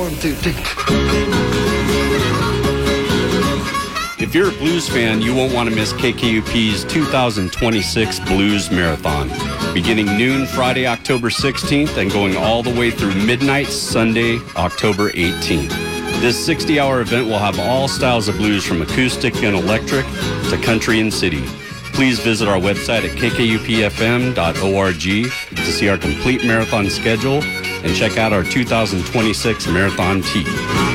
1, 2, 3. If you're a blues fan, you won't want to miss KKUP's 2026 Blues Marathon. Beginning noon Friday, October 16th, and going all the way through midnight Sunday, October 18th. This 60-hour event will have all styles of blues from acoustic and electric to country and city. Please visit our website at kkupfm.org to see our complete marathon schedule and check out our 2026 marathon tee.